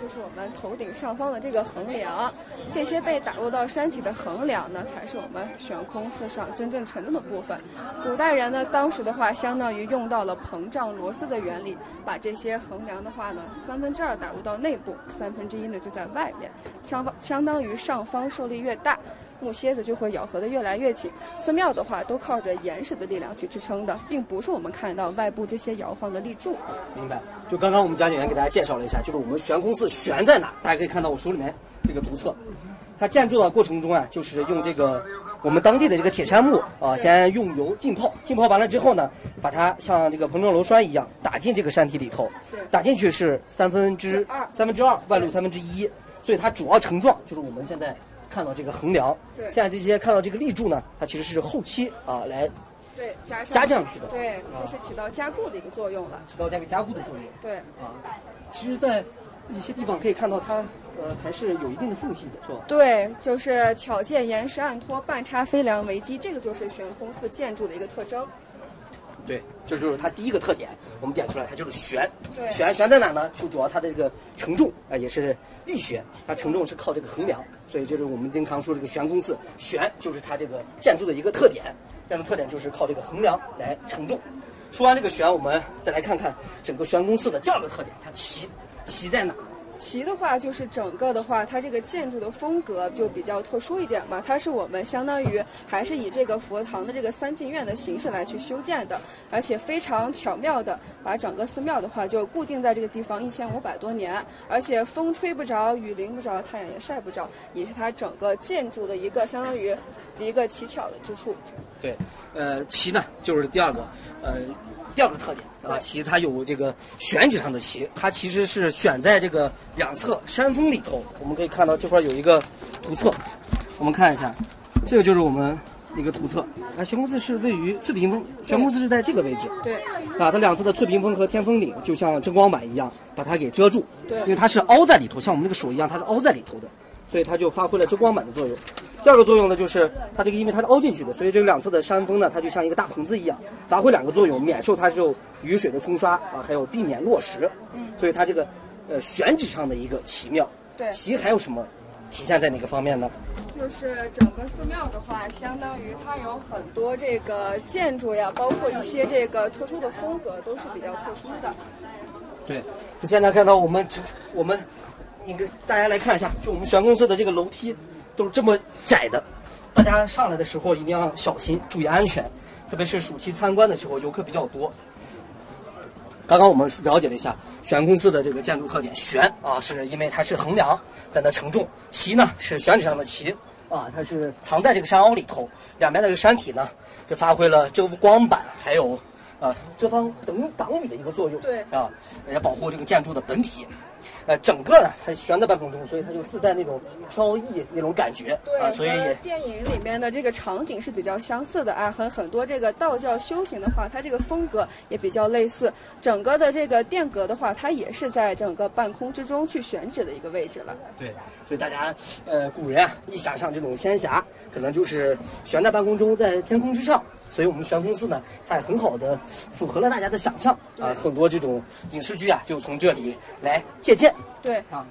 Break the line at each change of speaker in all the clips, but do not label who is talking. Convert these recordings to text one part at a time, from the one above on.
就是我们头顶上方的这个横梁，这些被打入到山体的横梁呢，才是我们悬空寺上真正承重的部分。古代人呢，当时的话，相当于用到了膨胀螺丝的原理，把这些横梁的话呢，2/3打入到内部，1/3呢就在外面，相当于上方受力越大，木楔子就会咬合得越来越紧。寺庙的话，都靠着岩石的力量去支撑的，并不是我们看到外部这些摇晃的立柱。
明白。就刚刚我们讲解员给大家介绍了一下，就是我们悬空寺悬在哪，大家可以看到我手里面这个图册。它建筑的过程中啊，就是用这个我们当地的这个铁杉木啊，先用油浸泡，浸泡完了之后呢，把它像这个膨胀螺栓一样打进这个山体里头，打进去是2/3，外露1/3，所以它主要承重就是我们现在看到这个横梁。现在这些看到这个立柱呢，它其实是后期啊来加上去的，
对，就是起到加固的一个作用了，
起到这个加固的作用。
对
啊，其实，在一些地方可以看到它还是有一定的缝隙的，是吧？
对，就是巧借岩石暗托，半插飞梁为基，这个就是悬空寺建筑的一个特征。
对，这就是它第一个特点，我们点出来，它就是悬。
对，
悬在哪呢？就主要它的这个承重啊，也是力学，它承重是靠这个横梁，所以就是我们经常说这个悬空寺悬，就是它这个建筑的一个特点。建筑特点就是靠这个横梁来承重。说完这个悬，我们再来看看整个悬空寺的第二个特点，它旗在哪？
旗的话，就是整个的话，它这个建筑的风格就比较特殊一点嘛。它是我们相当于还是以这个佛堂的这个3进院的形式来去修建的，而且非常巧妙的把整个寺庙的话就固定在这个地方1500多年，而且风吹不着，雨淋不着，太阳也晒不着，也是它整个建筑的一个相当于一个奇巧的之处。
对，旗呢就是第二个特点啊，旗它有这个选址上的旗，它其实是选在这个两侧山峰里头。我们可以看到这块有一个图册，我们看一下，这个就是我们一个图册。悬空寺是位于翠屏峰，悬空寺是在这个位置。
对，
啊，它两侧的翠屏峰和天峰岭就像遮光板一样，把它给遮住。
对，
因为它是凹在里头，像我们这个手一样，它是凹在里头的，所以它就发挥了遮光板的作用。第二个作用呢，就是它这个因为它是凹进去的，所以这个两侧的山峰呢，它就像一个大棚子一样，发挥2个作用，免受它受雨水的冲刷啊，还有避免落石。所以它这个选址上的一个奇妙。
对，
旗还有什么体现在哪个方面呢？
就是整个寺庙的话，相当于它有很多这个建筑呀，包括一些这个特殊的风格，都是比较特殊的。
对，现在看到我们你给大家来看一下，就我们悬空寺的这个楼梯都是这么窄的，大家上来的时候一定要小心，注意安全，特别是暑期参观的时候，游客比较多。刚刚我们了解了一下悬空寺的这个建筑特点，悬啊，是因为它是横梁在那承重；旗呢是选址上的旗啊，它是藏在这个山凹里头，两边的这个山体呢是发挥了遮光板还有遮风挡雨的一个作用。
对
啊，也保护这个建筑的本体。整个呢它悬在半空中，所以它就自带那种飘逸那种感觉。
对，
所以
和电影里面的这个场景是比较相似的啊，和很多这个道教修行的话，它这个风格也比较类似。整个的这个殿阁的话，它也是在整个半空之中去选址的一个位置了。
对，所以大家古人啊一想象这种仙侠，可能就是悬在半空中，在天空之上。所以我们悬空寺呢，它也很好的符合了大家的想象啊，很多这种影视剧啊就从这里来借鉴。
对
啊。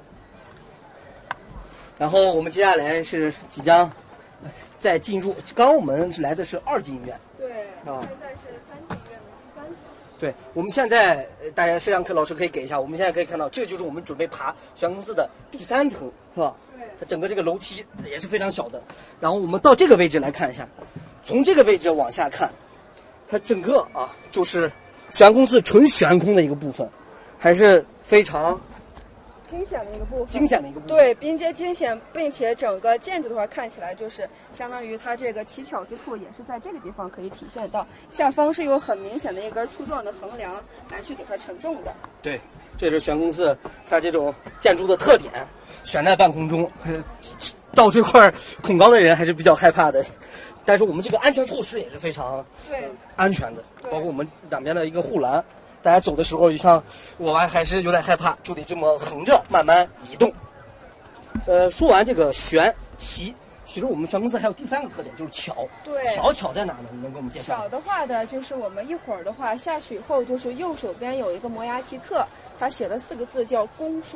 然后我们接下来是即将再进入，刚刚我们来的是2进院。
对，
啊，
现在是3进院的第3层。
对，我们现在大家摄像课老师可以给一下，我们现在可以看到，这就是我们准备爬悬空寺的第3层，是吧？
对，
它整个这个楼梯也是非常小的。然后我们到这个位置来看一下，从这个位置往下看，它整个啊就是悬空寺纯悬空的一个部分，还是非常
惊险的一个部分，
惊险的一个部分。
对，并且惊险，并且整个建筑的话看起来就是相当于它这个奇巧之处也是在这个地方可以体现到，下方是有很明显的一根粗壮的横梁来去给它承重的。
对，这是悬空寺它这种建筑的特点，悬在半空中，到这块恐高的人还是比较害怕的。但是我们这个安全措施也是非常安全的，包括我们两边的一个护栏，大家走的时候，就像我还是有点害怕，就得这么横着慢慢移动。说完这个悬旗，其实我们悬空寺还有第3个特点，就是桥。对，桥在哪呢？你能给我们介绍？
桥的话呢，就是我们一会儿的话下去以后，就是右手边有一个摩崖题刻，它写了4个字叫公书。